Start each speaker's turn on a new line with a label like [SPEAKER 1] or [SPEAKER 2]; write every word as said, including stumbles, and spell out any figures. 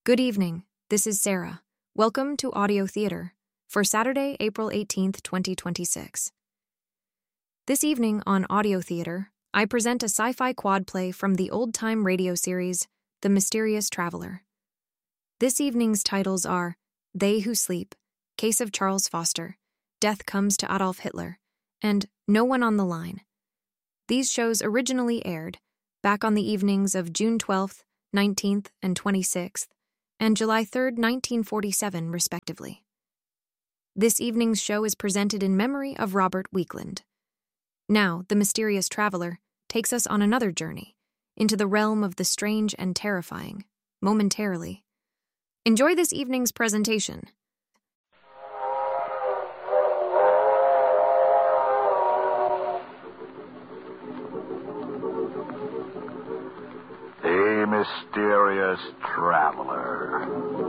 [SPEAKER 1] Good evening, this is Sarah. Welcome to Audio Theater for Saturday, April eighteenth, twenty twenty-six. This evening on Audio Theater, I present a sci-fi quad play from the old-time radio series, The Mysterious Traveler. This evening's titles are They Who Sleep, Case of Charles Foster, Death Comes to Adolf Hitler, and No One on the Line. These shows originally aired back on the evenings of June twelfth, nineteenth, and twenty-sixth, and July third, nineteen forty-seven, respectively. This evening's show is presented in memory of Robert Weekland. Now, The Mysterious Traveler takes us on another journey into the realm of the strange and terrifying, momentarily. Enjoy this evening's presentation.
[SPEAKER 2] The Mysterious Traveler.